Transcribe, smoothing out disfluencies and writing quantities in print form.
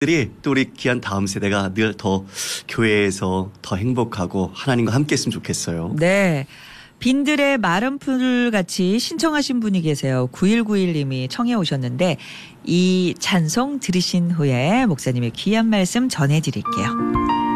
또 우리 귀한 다음 세대가 늘 더 교회에서 더 행복하고 하나님과 함께 했으면 좋겠어요. 네. 빈들의 마른 풀 같이 신청하신 분이 계세요. 9191님이 청해 오셨는데 이 찬송 들으신 후에 목사님의 귀한 말씀 전해드릴게요.